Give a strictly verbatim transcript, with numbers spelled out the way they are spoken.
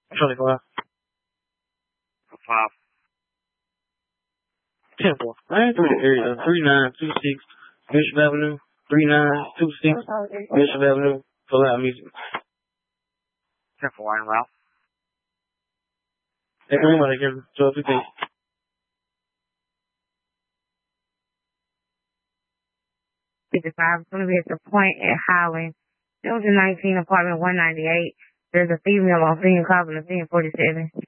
twenty-five. Five. ten four. I ain't through the area. three nine two six Bishop Avenue. three nine two six Bishop Avenue. For loud music. ten four, I'm out. Everybody can twelve fifteen. fifty-five. It's going to be at the point at Highland. Building nineteen, apartment one ninety-eight. There's a female on scene calling the scene forty-seven.